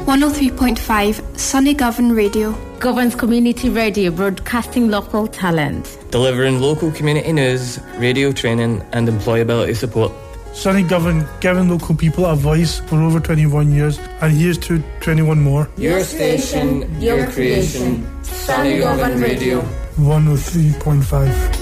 103.5 Sunny Govan Radio. Govan's community radio, broadcasting local talent. Delivering local community news, radio training and employability support. Sunny Govan, giving local people a voice for over 21 years, and here's to 21 more. Your station, your creation, Sunny Govan Radio. 103.5.